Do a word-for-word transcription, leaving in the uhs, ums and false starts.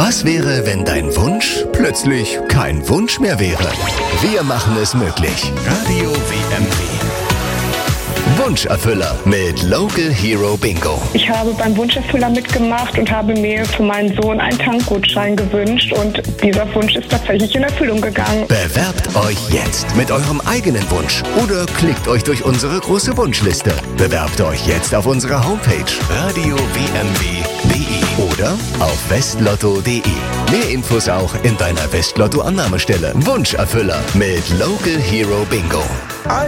Was wäre, wenn dein Wunsch plötzlich kein Wunsch mehr wäre? Wir machen es möglich. Radio W M W. Wunscherfüller mit Local Hero Bingo. Ich habe beim Wunscherfüller mitgemacht und habe mir für meinen Sohn einen Tankgutschein gewünscht und dieser Wunsch ist tatsächlich in Erfüllung gegangen. Bewerbt euch jetzt mit eurem eigenen Wunsch oder klickt euch durch unsere große Wunschliste. Bewerbt euch jetzt auf unserer Homepage radio w m w punkt d e oder auf westlotto punkt d e. Mehr Infos auch in deiner Westlotto-Annahmestelle. Wunscherfüller mit Local Hero Bingo.